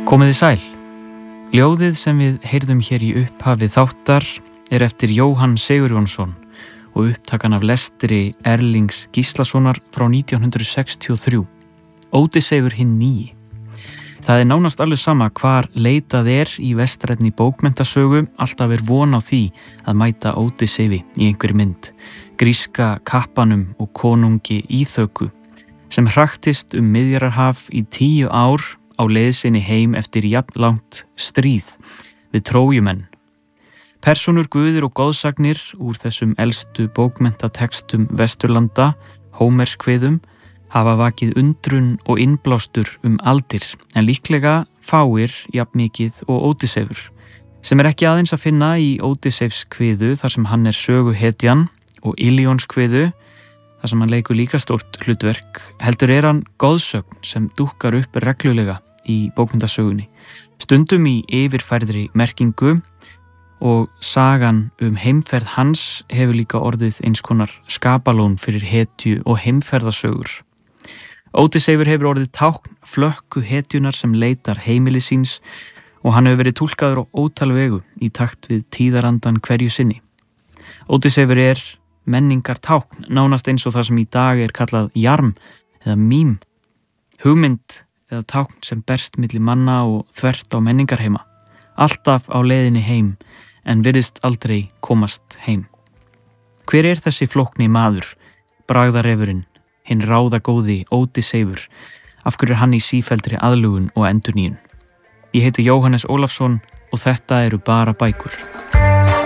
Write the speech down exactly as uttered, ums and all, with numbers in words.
Komiði sæl. Ljóðið sem við heyrðum hér í upphafi þáttar er eftir Jóhann Sigurjónsson og upptakan af lestri Erlings Gíslasonar frá nítján hundruð sextíu og þrjú. Ódysseifur hinn nýi. Það er nánast alveg sama hvar leitað er í vestrænni bókmenntasögu, alltaf er von á því að mæta Ódysseifi í einhverri mynd, gríska kappanum og konungi Íþöku, sem hraktist um Miðjarðarhaf í tíu ár á leið sinni heim eftir jafnlangt stríð við Trójumenn. Persónur, guðir og goðsagnir úr þessum elstu bókmenntatextum Vesturlanda, Hómerskviðum, hafa vakið undrun og innblástur um aldir, en líklega fáir jafnmikið og Ódysseifur, sem er ekki aðeins að finna í Ódysseifskviðu þar sem hann er söguhetjan og Ilíonskviðu, þar sem hann leikur líka stórt hlutverk, heldur er hann goðsögn sem dúkkar upp reglulega í bókmenntasögunni, stundum í yfirfærðri merkingu, og sagan um heimferð hans hefur líka orðið eins konar skapalón fyrir hetju og heimferðasögur. Ódysseifur hefur orðið tákn flökku hetjunar sem leitar heimili síns og hann hefur verið túlkaður á ótal vegu í takt við tíðarandan hverju sinni. Ódysseifur er menningar tákn, nánast eins og það sem í dag er kallað jarm eða mím, hugmynd eða tákn sem berst milli manna og þvert á menningarheima, alltaf á leiðinni heim en virðist aldrei komast heim. Hver er þessi flókni maður, bragðarefurinn, hinn ráðagóði Ódysseifur? Af hverju er hann í sífelldri aðlugun og endurnýjun? Ég heiti Jóhannes Ólafsson og þetta eru bara bækur.